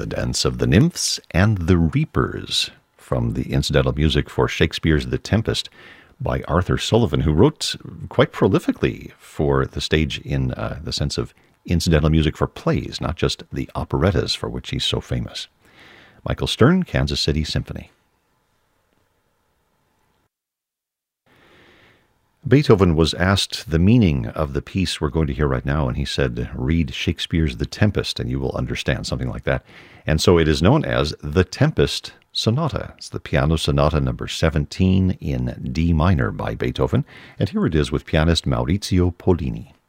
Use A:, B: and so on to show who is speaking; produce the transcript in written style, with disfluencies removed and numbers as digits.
A: The Dance of the Nymphs and the Reapers, from the incidental music for Shakespeare's The Tempest by Arthur Sullivan, who wrote quite prolifically for the stage in the sense of incidental music for plays, not just the operettas for which he's so famous. Michael Stern, Kansas City Symphony. Beethoven was asked the meaning of the piece we're going to hear right now, and he said, read Shakespeare's The Tempest, and you will understand, something like that. And so it is known as the Tempest Sonata. It's the piano sonata number 17 in D minor by Beethoven, and here it is with pianist Maurizio Pollini.